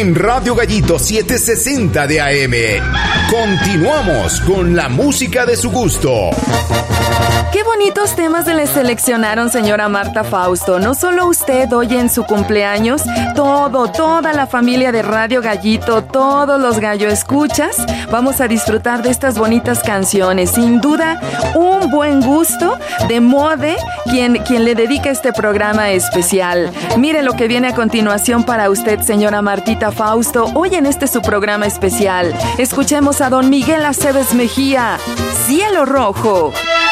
en Radio Gallito 760 de AM. Continuamos con la música de su gusto. Qué bonitos temas le seleccionaron, señora Marta Fausto. No solo usted hoy en su cumpleaños, toda la familia de Radio Gallito, todos los gallo escuchas, vamos a disfrutar de estas bonitas canciones. Sin duda, un buen gusto de Mode, quien le dedica este programa especial. Mire lo que viene a continuación para usted, señora Martita Fausto, hoy en su programa especial. Escuchemos a don Miguel Aceves Mejía, Cielo Rojo.